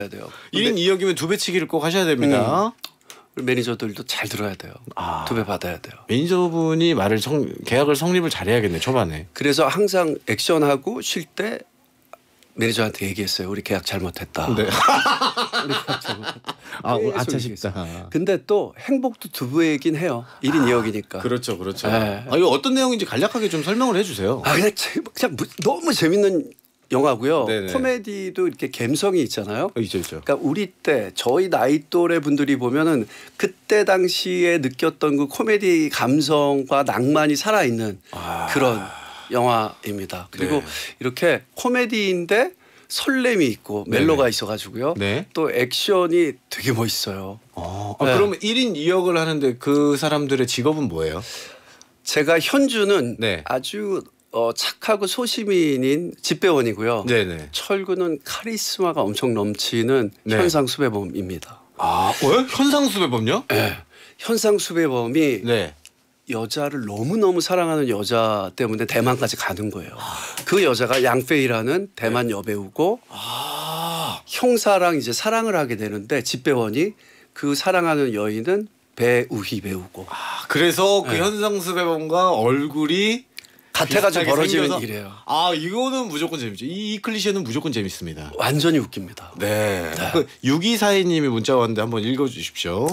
해야 돼요. 1인 2역이면 2배 치기를 꼭 하셔야 됩니다. 매니저들도 잘 들어야 돼요. 2배 받아야 돼요. 매니저분이 계약을 성립을 잘해야겠네 초반에. 그래서 항상 액션하고 쉴 때 매니저한테 얘기했어요. 우리 계약 잘못했다. 네. 우리 계약 잘못했다. 아차 싶다. 근데 또 행복도 2배이긴 해요. 1인 2역이니까. 그렇죠, 그렇죠. 네. 이거 어떤 내용인지 간략하게 좀 설명을 해주세요. 그냥 너무 재밌는 영화고요. 네네. 코미디도 이렇게 감성이 있잖아요. 있죠. 그러니까 우리 때 저희 나이 또래 분들이 보면은 그때 당시에 느꼈던 그 코미디 감성과 낭만이 살아있는 그런 영화입니다. 그리고 네. 이렇게 코미디인데 설렘이 있고 멜로가 있어가지고요. 네. 또 액션이 되게 멋있어요. 네. 그러면 1인 2역을 하는데 그 사람들의 직업은 뭐예요? 제가 현주는 네. 아주 착하고 소시민인 집배원이고요. 네네. 철구는 카리스마가 엄청 넘치는 네. 현상수배범입니다. 왜? 현상수배범요? 네. 현상수배범이 네. 여자를 너무너무 사랑하는 여자 때문에 대만까지 가는 거예요. 그 여자가 양페이라는 대만 여배우고 형사랑 이제 사랑을 하게 되는데 집배원이 그 사랑하는 여인은 배우희 배우고. 그래서 그 현상수배범과 얼굴이 같아가지고 벌어지는 생겨서? 일이에요. 이거는 무조건 재밌죠. 이 클리셰는 무조건 재밌습니다. 완전히 웃깁니다. 네. 6242님이 문자 왔는데 한번 읽어주십시오.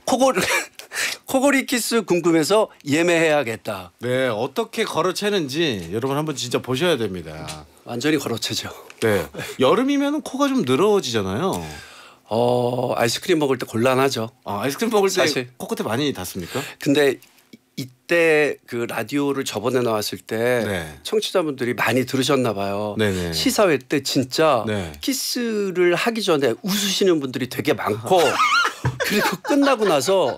코골이 키스 궁금해서 예매해야겠다. 네, 어떻게 걸어채는지 여러분 한번 진짜 보셔야 됩니다. 완전히 걸어채죠. 네, 여름이면 코가 좀 늘어지잖아요. 아이스크림 먹을 때 곤란하죠. 아이스크림 먹을 때 사실. 코끝에 많이 닿습니까? 근데 이때 그 라디오를 저번에 나왔을 때 네. 청취자분들이 많이 들으셨나 봐요. 네네. 시사회 때 진짜 네. 키스를 하기 전에 웃으시는 분들이 되게 많고 그리고 끝나고 나서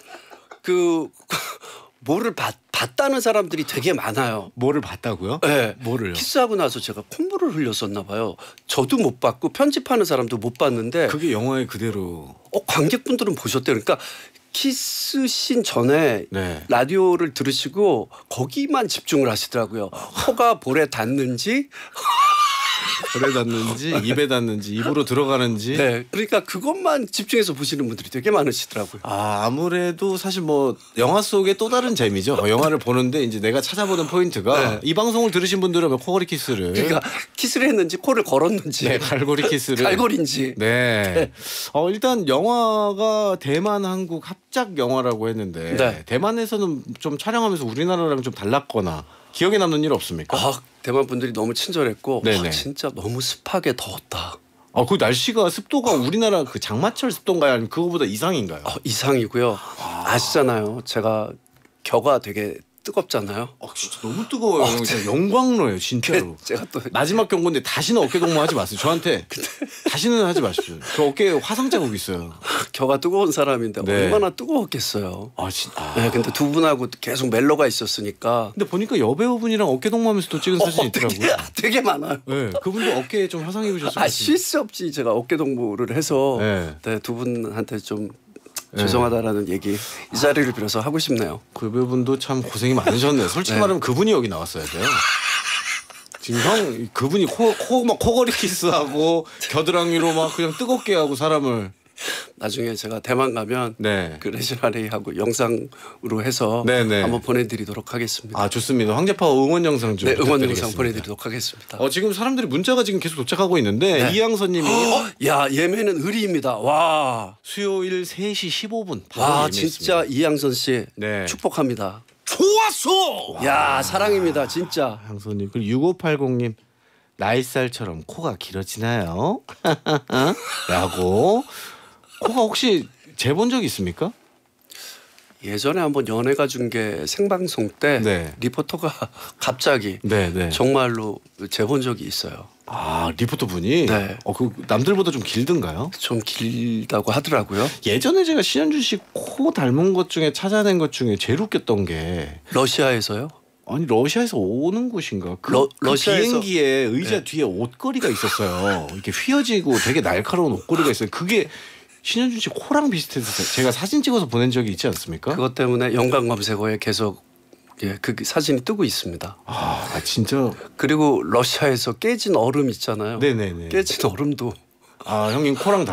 그 뭐를 봤다는 사람들이 되게 많아요. 뭐를 봤다고요? 네. 뭐를요? 키스하고 나서 제가 콧물을 흘렸었나 봐요. 저도 못 봤고 편집하는 사람도 못 봤는데 그게 영화에 그대로. 관객분들은 보셨대요. 그러니까 키스씬 전에 네. 라디오를 들으시고 거기만 집중을 하시더라고요. 코가 볼에 닿는지 볼에 닿는지 입에 닿는지 입으로 들어가는지. 네. 그러니까 그것만 집중해서 보시는 분들이 되게 많으시더라고요. 아무래도 사실 뭐 영화 속의 또 다른 재미죠. 영화를 보는데 이제 내가 찾아보는 포인트가 네. 이 방송을 들으신 분들은 코골이 키스를 그러니까 키스를 했는지 코를 걸었는지 네, 갈고리 키스를 갈고리인지 네. 일단 영화가 대만 한국 합작 영화라고 했는데 네. 대만에서는 좀 촬영하면서 우리나라랑 좀 달랐거나 기억에 남는 일 없습니까? 대만 분들이 너무 친절했고 네네. 진짜 너무 습하게 더웠다. 그 날씨가 습도가 우리나라 그 장마철 습도인가요? 아니면 그거보다 이상인가요? 이상이고요. 아시잖아요. 제가 겨가 되게 뜨겁잖아요. 진짜 너무 뜨거워요. 진짜 영광로예요, 진짜로. 제가 또 마지막 경고인데 다시는 어깨 동무하지 마세요. 저한테 다시는 하지 마십시오. 저 어깨에 화상 자국 있어요. 겨가 뜨거운 사람인데 네. 얼마나 뜨거웠겠어요. 진짜. 네, 근데 두 분하고 계속 멜로가 있었으니까. 근데 보니까 여배우분이랑 어깨 동무하면서 또 찍은 사진이 있더라고요. 되게 많아요. 네, 그분도 어깨에 좀 화상 입으셨어요. 쉴 수 없이 제가 어깨 동무를 해서 네. 두 분한테 좀 죄송하다라는 얘기 이 자리를 빌어서 하고 싶네요. 그 배우분도 참 고생이 많으셨네요. 솔직히 말하면 그분이 여기 나왔어야 돼요. 지금 그분이 막 코걸이 키스하고 겨드랑이로 막 그냥 뜨겁게 하고 사람을. 나중에 제가 대만 가면 네. 그 레지나레이하고 영상으로 해서 네네. 한번 보내드리도록 하겠습니다. 좋습니다. 황제파워 응원 영상 좀 응원 부탁드리겠습니다. 영상 보내드리도록 하겠습니다. 지금 사람들이 문자가 지금 계속 도착하고 있는데 이양선님이 야 예매는 의리입니다. 와. 수요일 3시 15분. 와 진짜 이양선 씨 네. 축복합니다. 좋았어. 야 사랑입니다 진짜. 양선님 그리고 6580님 나이살처럼 코가 길어지나요? 라고. 코가 혹시 재본 적 있습니까? 예전에 한번 연예가 중계 생방송 때 네. 리포터가 갑자기 네. 정말로 재본 적이 있어요. 리포터 분이? 네. 그 남들보다 좀 길던가요? 좀 길다고 하더라고요. 예전에 제가 신현준 씨 코 닮은 것 중에 찾아낸 것 중에 제일 웃겼던 게 러시아에서요? 아니 러시아에서 오는 곳인가? 러시아에서 비행기에 의자 뒤에 옷걸이가 있었어요. 이렇게 휘어지고 되게 날카로운 옷걸이가 있어요. 그게 신현준 씨 코랑 비슷해서 제가 사진 찍어서 보낸 적이 있지 않습니까? 그것 때문에 연관 검색어에 계속 그 사진이 뜨고 있습니다. 진짜. 그리고 러시아에서 깨진 얼음 있잖아요. 네네네. 깨진 얼음도 형님 코랑